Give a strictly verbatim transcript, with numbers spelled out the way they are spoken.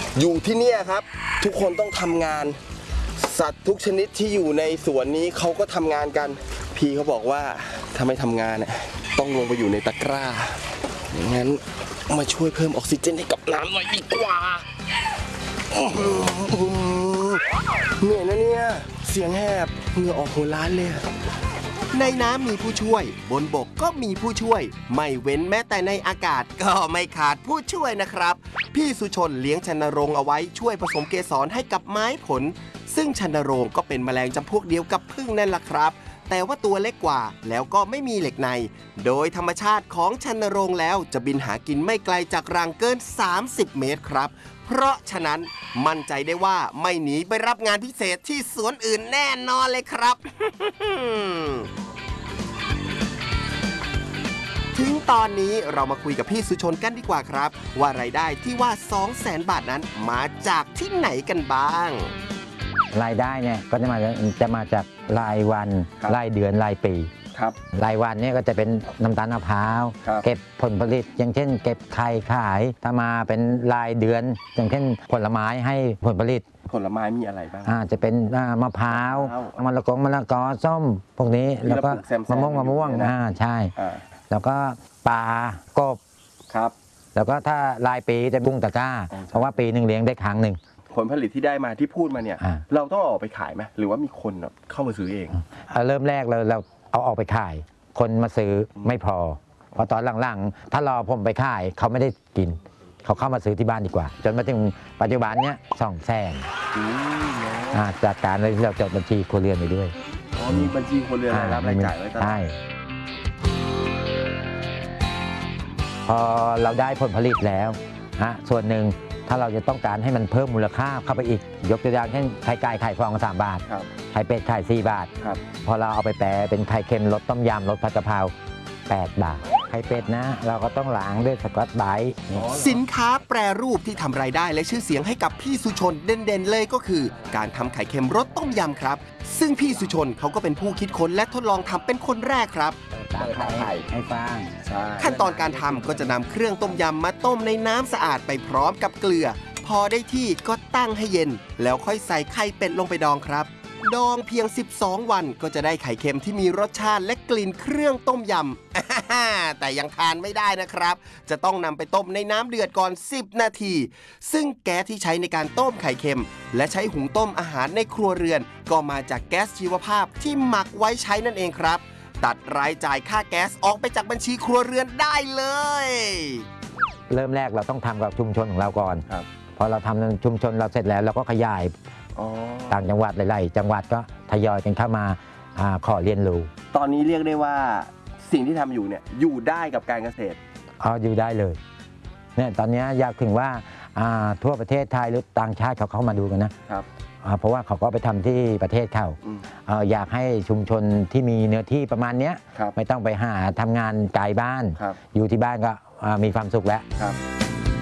อยู่ที่นี่ครับทุกคนต้องทำงานสัตว์ทุกชนิดที่อยู่ในสวนนี้เขาก็ทำงานกันพี่เขาบอกว่าถ้าไม่ทำงานเนี่ยต้องลงไปอยู่ในตะกร้าอย่างนั้นมาช่วยเพิ่มออกซิเจนให้กับน้ำหน่อยดีกว่าเหนื่อยนะเนี่ยเสียงแหบเหงื่อออกหัวล้านเลยในน้ำมีผู้ช่วยบนบกก็มีผู้ช่วยไม่เว้นแม้แต่ในอากาศก็ไม่ขาดผู้ช่วยนะครับพี่สุชนเลี้ยงชันโรงเอาไว้ช่วยผสมเกสรให้กับไม้ผลซึ่งชันโรงก็เป็นแมลงจำพวกเดียวกับผึ้งนั่นแหละครับแต่ว่าตัวเล็กกว่าแล้วก็ไม่มีเหล็กในโดยธรรมชาติของชันโรงแล้วจะบินหากินไม่ไกลจากรังเกินสามสิบเมตรครับเพราะฉะนั้นมั่นใจได้ว่าไม่หนีไปรับงานพิเศษที่สวนอื่นแน่นอนเลยครับ ถึงตอนนี้เรามาคุยกับพี่สุชนกันดีกว่าครับว่ารายได้ที่ว่า สองแสน บาทนั้นมาจากที่ไหนกันบ้างรายได้เนี่ยก็จะมาจะมาจากรายวันรายเดือนรายปีครับรายวันเนี่ยก็จะเป็นน้ำตาลมะพร้าวเก็บผลผลิตอย่างเช่นเก็บไข่ขายถ้ามาเป็นรายเดือนอย่างเช่นผลไม้ให้ผลผลิตผลไม้มีอะไรบ้างอ่าจะเป็นมะพร้าวมะละกอมะละกอส้มพวกนี้แล้วก็มะม่วงมะม่วงอ่าใช่แล้วก็ปลากบครับแล้วก็ถ้ารายปีจะบุ้งตะกร้าเพราะว่าปีหนึ่งเลี้ยงได้ครั้งหนึ่งผลผลิตที่ได้มาที่พูดมาเนี่ยเราต้องออกไปขายไหมหรือว่ามีคนเข้ามาซื้อเองเริ่มแรกเราเราเอาออกไปขายคนมาซื้อไม่พอเพราะตอนหลังๆถ้ารอผมไปขายเขาไม่ได้กินเขาเข้ามาซื้อที่บ้านดีกว่าจนมาถึงปัจจุบันเนี้ยสองแสนจากการที่เราจดบัญชีครัวเรือนไปด้วยอ๋อมีบัญชีครัวเรือนรายรับรายจ่ายไว้ตลอดใช่พอเราได้ผลผลิตแล้วฮะส่วนหนึ่งถ้าเราจะต้องการให้มันเพิ่มมูลค่าเข้าไปอีกยกตัวอย่างเช่นไข่ไก่ไข่ฟองสามบาทไข่เป็ดไข่สี่บาทพอเราเอาไปแปรเป็นไข่เค็มรสต้มยำรสผัดกะเพราแปดบาทไข่เป็ดนะเราก็ต้องล้างด้วยสกอตไบรท์สินค้าแปรรูปที่ทำรายได้และชื่อเสียงให้กับพี่สุชนเด่นๆเลยก็คือการทำไข่เค็มรสต้มยำครับซึ่งพี่สุชนเขาก็เป็นผู้คิดค้นและทดลองทำเป็นคนแรกครับไข่ให้ฟางขั้นตอนการทำก็จะนำเครื่องต้มยำมาต้มในน้ำสะอาดไปพร้อมกับเกลือพอได้ที่ก็ตั้งให้เย็นแล้วค่อยใส่ไข่เป็ดลงไปดองครับดองเพียงสิบสองวันก็จะได้ไข่เค็มที่มีรสชาติและกลิ่นเครื่องต้มยำ แต่ยังทานไม่ได้นะครับจะต้องนำไปต้มในน้ำเดือดก่อนสิบนาทีซึ่งแก๊สที่ใช้ในการต้มไข่เค็มและใช้หุงต้มอาหารในครัวเรือนก็มาจากแก๊สชีวภาพที่หมักไว้ใช้นั่นเองครับตัดรายจ่ายค่าแก๊สออกไปจากบัญชีครัวเรือนได้เลยเริ่มแรกเราต้องทำกับชุมชนของเราก่อนพอเราทำชุมชนเราเสร็จแล้วเราก็ขยายต่างจังหวัดหลายๆจังหวัดก็ทยอยกันเข้ามาอขอเรียนรู้ตอนนี้เรียกได้ว่าสิ่งที่ทำอยู่เนี่ยอยู่ได้กับการเกษตรอ๋ออยู่ได้เลยเนี่ยตอนนี้อยากถึงว่าทั่วประเทศไทยหรือต่างชาติเขาเข้ามาดูกันนะครับเพราะว่าเขาก็ไปทำที่ประเทศเขาอยากให้ชุมชนที่มีเนื้อที่ประมาณนี้ไม่ต้องไปหาทำงานไกลบ้านอยู่ที่บ้านก็มีความสุขแล้ว